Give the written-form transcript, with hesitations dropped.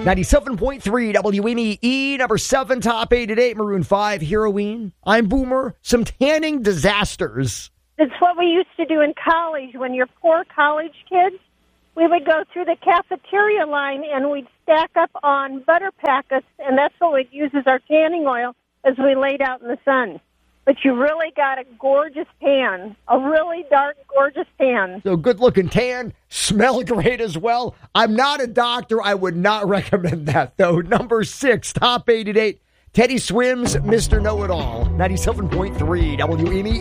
97.3 WNEE, number 7, top 8 at 8, Maroon 5, Heroine. I'm Boomer. Some tanning disasters. It's what we used to do in college when you're poor college kids. We would go through the cafeteria line and we'd stack up on butter packets, and that's what we'd use as our tanning oil as we laid out in the sun. But you really got a gorgeous tan, a really dark, gorgeous tan. So good-looking tan, smell great as well. I'm not a doctor. I would not recommend that, though. Number 6, top 8 at 8, Teddy Swims, Mr. Know-It-All. 97.3 WNE.